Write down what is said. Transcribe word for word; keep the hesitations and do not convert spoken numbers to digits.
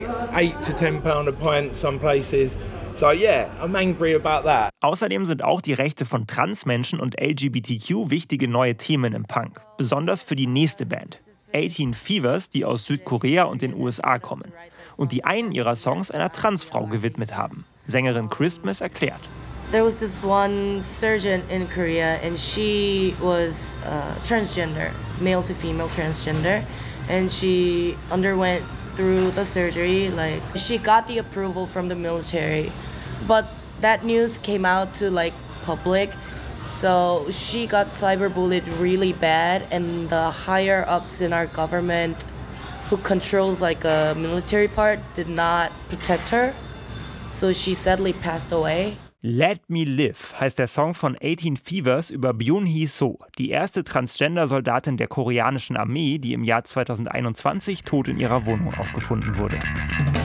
eight to ten pound a pint some places. So yeah, I'm angry about that. Außerdem sind auch die Rechte von Transmenschen und L G B T Q wichtige neue Themen im Punk. Besonders für die nächste Band. achtzehn Fevers, die aus Südkorea und den U S A kommen. Und die einen ihrer Songs einer Transfrau gewidmet haben. Sängerin Christmas erklärt. There was this one surgeon in Korea and she was uh, transgender, male to female transgender. And she underwent through the surgery, like she got the approval from the military, but that news came out to like public, so she got cyberbullied really bad, and the higher ups in our government who controls like a military part did not protect her, so she sadly passed away. Let Me Live heißt der Song von achtzehn Fevers über Byun-hee So, die erste Transgender-Soldatin der koreanischen Armee, die im Jahr zweitausendeinundzwanzig tot in ihrer Wohnung aufgefunden wurde.